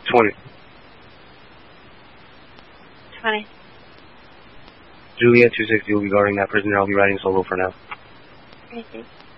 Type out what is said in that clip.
20. 20. Juliet 260 will be guarding that prisoner. I'll be riding solo for now. Crazy.